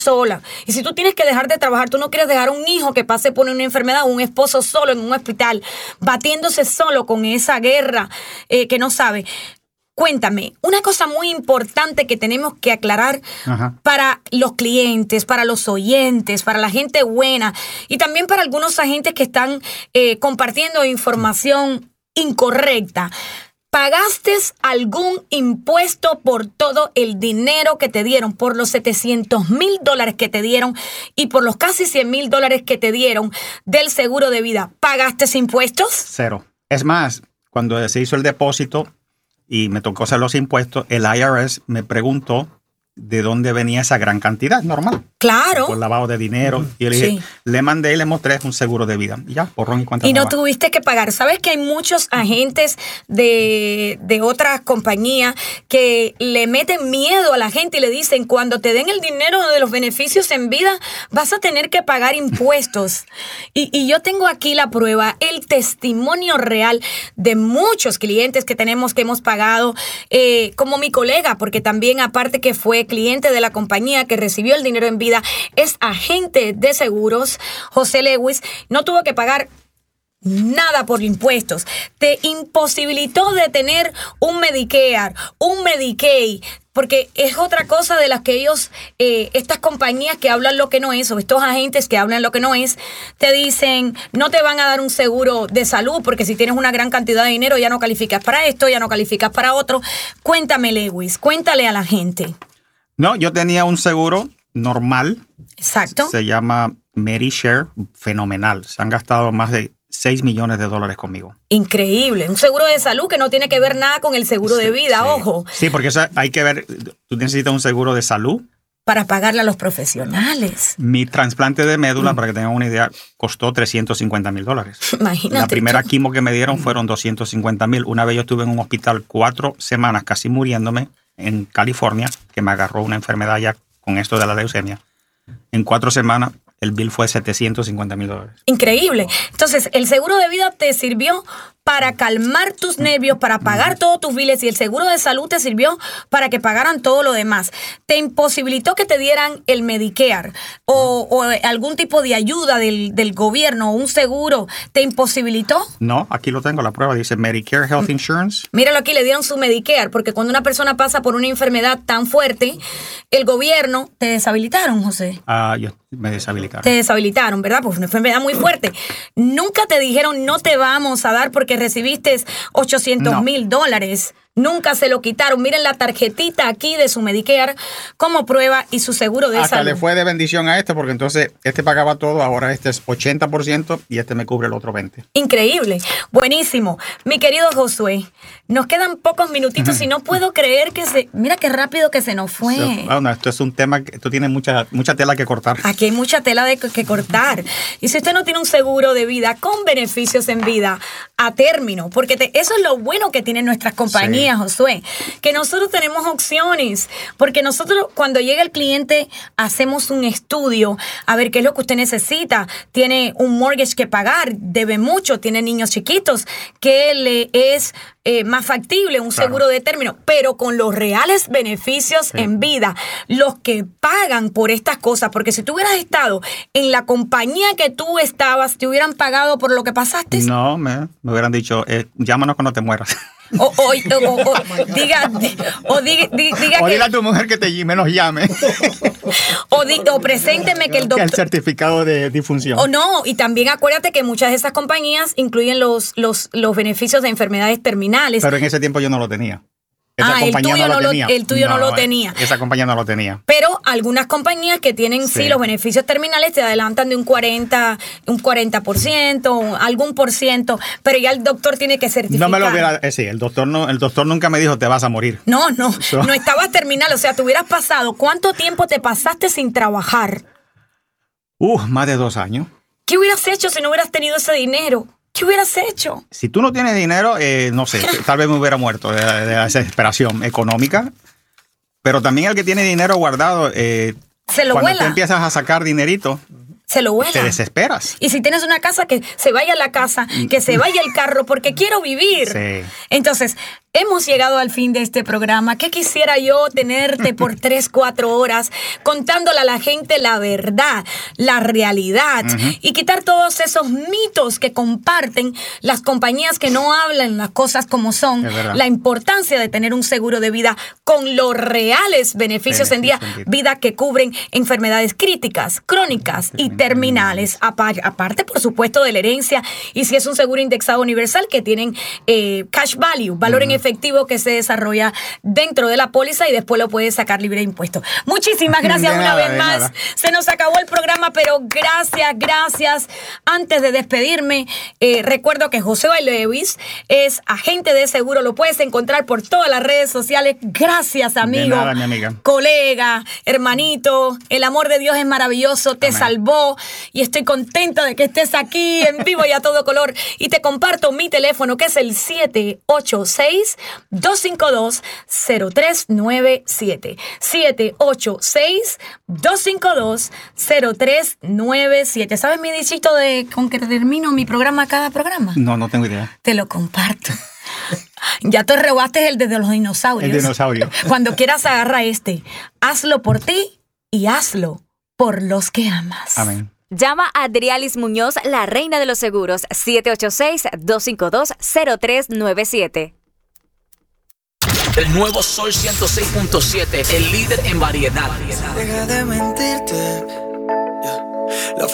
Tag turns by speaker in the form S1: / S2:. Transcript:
S1: sola. Y si tú tienes que dejar de trabajar, tú no quieres dejar un hijo que pase por una enfermedad, un esposo solo en un hospital, batiéndose solo con esa guerra que no sabe. Cuéntame, una cosa muy importante que tenemos que aclarar para los clientes, para los oyentes, para la gente buena y también para algunos agentes que están compartiendo información incorrecta. ¿Pagaste algún impuesto por todo el dinero que te dieron, por los $700,000 que te dieron y por los casi $100,000 que te dieron del seguro de vida? ¿Pagaste impuestos?
S2: Cero. Es más, cuando se hizo el depósito y me tocó hacer los impuestos, el IRS me preguntó de dónde venía esa gran cantidad, normal.
S1: Claro.
S2: Por lavado de dinero. Y yo le dije, le mandé y le mostré un seguro de vida. Y ya, borrón y cuenta.
S1: Y no tuviste que pagar. ¿Sabes que hay muchos agentes de otras compañías que le meten miedo a la gente y le dicen, cuando te den el dinero de los beneficios en vida, vas a tener que pagar impuestos? Y yo tengo aquí la prueba, el testimonio real de muchos clientes que tenemos que hemos pagado, como mi colega, porque también aparte que fue cliente de la compañía que recibió el dinero en vida, es agente de seguros, José Lewis, no tuvo que pagar nada por impuestos. Te imposibilitó de tener un Medicare, un Medicaid, porque es otra cosa de las que ellos, estas compañías que hablan lo que no es, o estos agentes que hablan lo que no es, te dicen, no te van a dar un seguro de salud, porque si tienes una gran cantidad de dinero ya no calificas para esto, ya no calificas para otro. Cuéntame, Lewis, cuéntale a la gente.
S2: No, yo tenía un seguro normal.
S1: Exacto.
S2: Se llama Medishare, fenomenal. Se han gastado más de $6 millones conmigo.
S1: Increíble. Un seguro de salud que no tiene que ver nada con el seguro de vida, ojo.
S2: Sí, porque eso hay que ver, tú necesitas un seguro de salud.
S1: Para pagarle a los profesionales.
S2: Mi trasplante de médula, para que tengan una idea, costó $350,000.
S1: Imagínate.
S2: La primera quimo que me dieron fueron $250,000. Una vez yo estuve en un hospital 4 semanas casi muriéndome en California, que me agarró una enfermedad ya con esto de la leucemia. En 4 semanas el bill fue $750,000.
S1: Increíble. Entonces, el seguro de vida te sirvió para calmar tus nervios, para pagar todos tus biles, y el seguro de salud te sirvió para que pagaran todo lo demás. ¿Te imposibilitó que te dieran el Medicare o algún tipo de ayuda del gobierno, un seguro? ¿Te imposibilitó?
S2: No, aquí lo tengo, la prueba dice Medicare Health Insurance.
S1: Míralo aquí, le dieron su Medicare, porque cuando una persona pasa por una enfermedad tan fuerte, el gobierno, te deshabilitaron, José.
S2: Me deshabilitaron.
S1: Te deshabilitaron, ¿verdad? Pues una enfermedad muy fuerte. Nunca te dijeron, no te vamos a dar porque recibiste $800,000. Nunca se lo quitaron. Miren la tarjetita aquí de su Medicare como prueba y su seguro de salud.
S2: Hasta le fue de bendición a este, porque entonces este pagaba todo, ahora este es 80% y este me cubre el otro 20%.
S1: Increíble. Buenísimo. Mi querido Josué, nos quedan pocos minutitos y no puedo creer que mira qué rápido que se nos fue.
S2: Esto es un tema que esto tiene mucha tela que cortar.
S1: Aquí hay mucha tela que cortar. Y si usted no tiene un seguro de vida con beneficios en vida a término, porque eso es lo bueno que tienen nuestras compañías. Josué, que nosotros tenemos opciones, porque nosotros cuando llega el cliente hacemos un estudio a ver qué es lo que usted necesita. Tiene un mortgage que pagar, debe mucho, tiene niños chiquitos, ¿qué le es más factible? Un seguro de término, pero con los reales beneficios en vida, los que pagan por estas cosas, porque si tú hubieras estado en la compañía que tú estabas, ¿te hubieran pagado por lo que pasaste?
S2: No, me hubieran dicho, llámanos cuando te mueras.
S1: Diga
S2: dile a tu mujer que me nos llame.
S1: o presénteme que el doctor...
S2: Que el certificado de difunción.
S1: O no, y también acuérdate que muchas de esas compañías incluyen los beneficios de enfermedades terminales.
S2: Pero en ese tiempo yo no lo tenía. Esa compañía no lo tenía.
S1: El tuyo no lo tenía.
S2: Esa compañía no lo tenía.
S1: Pero algunas compañías que tienen los beneficios terminales te adelantan de un 40%, algún por ciento, pero ya el doctor tiene que certificar.
S2: No me lo hubiera, el doctor nunca me dijo te vas a morir.
S1: No estabas terminal, o sea, te hubieras pasado. ¿Cuánto tiempo te pasaste sin trabajar?
S2: Más de 2 años.
S1: ¿Qué hubieras hecho si no hubieras tenido ese dinero? ¿Qué hubieras hecho?
S2: Si tú no tienes dinero, no sé, tal vez me hubiera muerto de la desesperación económica. Pero también el que tiene dinero guardado,
S1: se lo
S2: cuando
S1: vuela.
S2: tú empiezas a sacar dinerito,
S1: se lo vuela.
S2: Te desesperas.
S1: Y si tienes una casa, que se vaya la casa, que se vaya el carro, porque quiero vivir.
S2: Sí.
S1: Entonces, hemos llegado al fin de este programa. ¿Qué quisiera yo tenerte por 3-4 horas contándole a la gente la verdad, la realidad y quitar todos esos mitos que comparten las compañías que no hablan las cosas como son? La importancia de tener un seguro de vida con los reales beneficios en vida que cubren enfermedades críticas, crónicas y terminales. Aparte, por supuesto, de la herencia, y si es un seguro indexado universal, que tienen cash value, valor en efectivo, que se desarrolla dentro de la póliza y después lo puedes sacar libre de impuestos. Muchísimas gracias una vez más. Se nos acabó el programa, pero gracias. Antes de despedirme, recuerdo que José Lewis es agente de seguro. Lo puedes encontrar por todas las redes sociales. Gracias, amigo.
S2: De nada, mi amiga.
S1: Colega, hermanito. El amor de Dios es maravilloso. Te salvó y estoy contenta de que estés aquí en vivo y a todo color. Y te comparto mi teléfono, que es el 786-252-0397. 786-252-0397. ¿Sabes mi dichito con que termino mi programa cada programa?
S2: No tengo idea.
S1: Te lo comparto. Ya te robaste el de los dinosaurios.
S2: El dinosaurio.
S1: Cuando quieras, agarra este. Hazlo por ti y hazlo por los que amas.
S2: Amén.
S3: Llama a Adrialis Muñoz, la reina de los seguros, 786-252-0397.
S4: El nuevo Sol 106.7, el líder en variedad.
S5: Deja de mentirte.